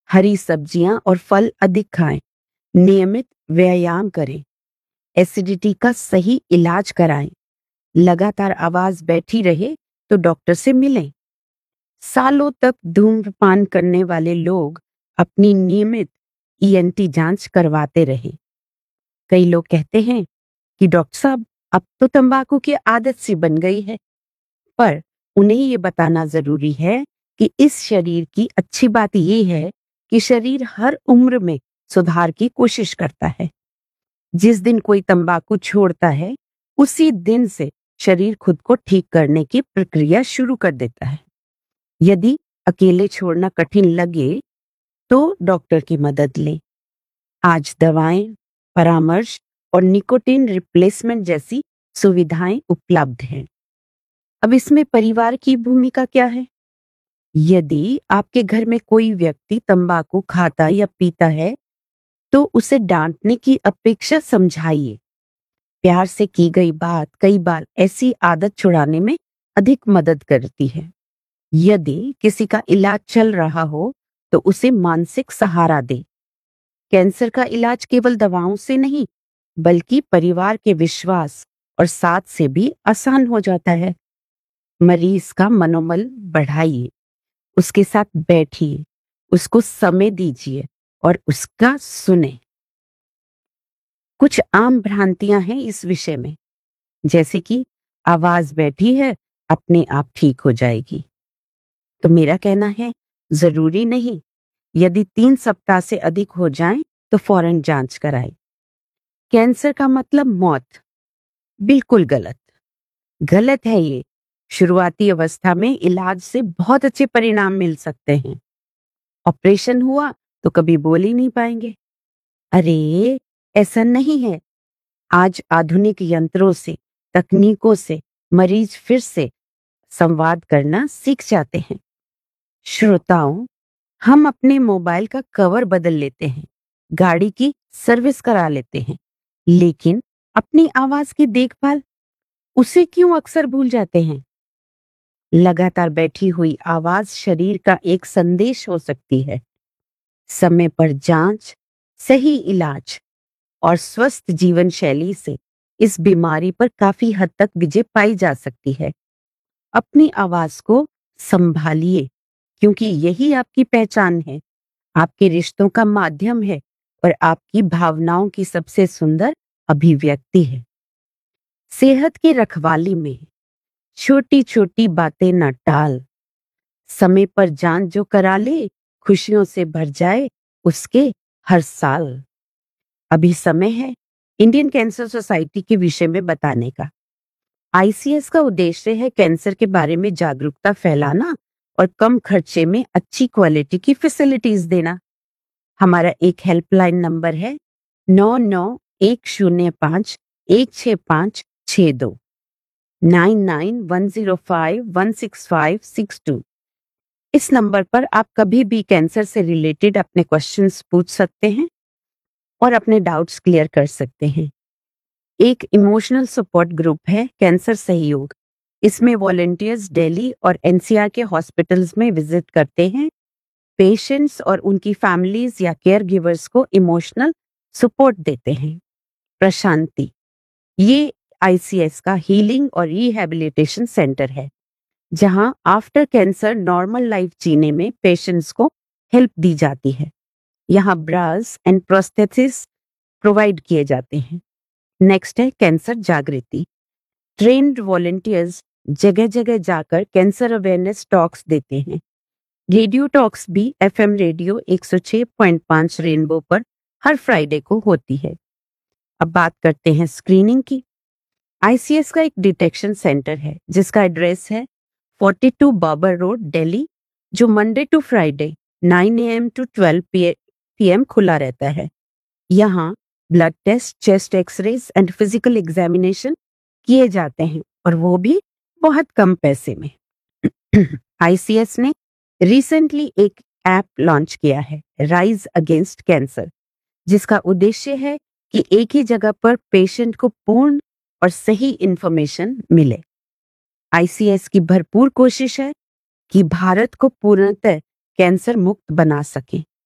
हरी सब्जियां और फल अधिक खाएं, नियमित व्यायाम करें, एसिडिटी का सही इलाज कराएं, लगातार आवाज बैठी रहे तो डॉक्टर से मिलें। सालों तक धूम्रपान करने वाले लोग अपनी नियमित ईएनटी जांच करवाते रहें। कई लोग कहते हैं कि डॉक्टर साहब अब तो तंबाकू की आदत सी बन गई है, पर उन्हें ये बताना जरूरी है कि इस शरीर की अच्छी बात ये है कि शरीर हर उम्र में सुधार की कोशिश करता है। जिस दिन कोई तंबाकू छोड़ता है, उसी दिन से शरीर खुद को ठीक करने की प्रक्रिया शुरू कर देता है। यदि अकेले छोड़ना कठिन लगे, तो डॉक्टर की मदद लें। आज दवाएं, परामर्श और निकोटीन रिप्लेसमेंट जैसी सुविधाएं उपलब्ध हैं। अब इसमें परिवार की भूमिका क्या है? यदि आपके घर में कोई व्यक्ति तंबाकू खाता या पीता है, तो उसे डांटने की अपेक्षा समझाइए। प्यार से की गई बात कई बार ऐसी आदत छुड़ाने में अधिक मदद करती है। यदि किसी का इलाज चल रहा हो, तो उसे मानसिक सहारा दे। कैंसर का इलाज केवल दवाओं से नहीं, बल्कि परिवार के विश्वास और साथ से भी आसान हो जाता है। मरीज का मनोबल बढ़ाइए, उसके साथ बैठिए, उसको समय दीजिए और उसका सुने। कुछ आम भ्रांतियां हैं इस विषय में, जैसे कि आवाज बैठी है, अपने आप ठीक हो जाएगी। तो मेरा कहना है, जरूरी नहीं। यदि 3 सप्ताह से अधिक हो जाएं, तो फौरन जांच कराएं। कैंसर का मतलब मौत, बिल्कुल गलत। गलत है ये। शुरुआती अवस्था में इलाज से बहुत अच्छे परिणाम मिल सकते हैं। ऑपरेशन हुआ तो कभी बोल ही नहीं पाएंगे। अरे, ऐसा नहीं है। आज आधुनिक यंत्रों से, तकनीकों से मरीज फिर से संवाद करना सीख जाते हैं। श्रोताओं, हम अपने मोबाइल का कवर बदल लेते हैं, गाड़ी की सर्विस करा लेते हैं, लेकिन अपनी आवाज की देखभाल, उसे क्यों अक्सर भूल जाते हैं? लगातार बैठी हुई आवाज शरीर का एक संदेश हो सकती है। समय पर जांच, सही इलाज और स्वस्थ जीवन शैली से इस बीमारी पर काफी हद तक विजय पाई जा सकती है। अपनी आवाज को संभालिए, क्योंकि यही आपकी पहचान है, आपके रिश्तों का माध्यम है और आपकी भावनाओं की सबसे सुंदर अभिव्यक्ति है। सेहत की रखवाली में छोटी छोटी बातें न टाल। समय पर जांच जो करा ले, खुशियों से भर जाए उसके हर साल। अभी समय है इंडियन कैंसर सोसाइटी के विषय में बताने का। आईसीएस का उद्देश्य है कैंसर के बारे में जागरूकता फैलाना और कम खर्चे में अच्छी क्वालिटी की फैसिलिटीज देना। हमारा एक हेल्पलाइन नंबर है 9910516562, 9910516562। इस नंबर पर आप कभी भी कैंसर से रिलेटेड अपने क्वेश्चंस पूछ सकते हैं और अपने डाउट्स क्लियर कर सकते हैं। एक इमोशनल सपोर्ट ग्रुप है कैंसर सहयोग। इसमें वॉलंटियर्स दिल्ली और एनसीआर के हॉस्पिटल्स में विजिट करते हैं। पेशेंट्स और उनकी फैमिलीज या केयर गिवर्स को इमोशनल सपोर्ट देते हैं। प्रशांति, ये आईसीएस का हीलिंग और रिहैबिलिटेशन सेंटर है, जहां आफ्टर कैंसर नॉर्मल लाइफ जीने में पेशेंट्स को हेल्प दी जाती है। यहाँ ब्रास एंड प्रोस्थेसिस प्रोवाइड किए जाते हैं। नेक्स्ट है कैंसर जागृति। ट्रेन्ड वॉलंटियर्स जगह जगह जाकर कैंसर अवेयरनेस टॉक्स देते हैं। रेडियो टॉक्स भी एफएम रेडियो 106.5 रेनबो पर हर फ्राइडे को होती है। अब बात करते हैं स्क्रीनिंग की। आईसीएस का एक डिटेक्शन सेंटर है जिसका एड्रेस है 42 बाबर रोड, दिल्ली, जो Monday to Friday 9 AM to 12 PM खुला रहता है। यहाँ blood test, chest X-rays and physical examination किए जाते हैं, और वो भी बहुत कम पैसे में। आईसीएस ने रिसेंटली एक ऐप लॉन्च किया है, राइज अगेंस्ट कैंसर, जिसका उद्देश्य है कि एक ही जगह पर पेशेंट को पूर्ण और सही इंफॉर्मेशन मिले। आईसीएस की भरपूर कोशिश है कि भारत को पूर्णतः कैंसर मुक्त बना सके।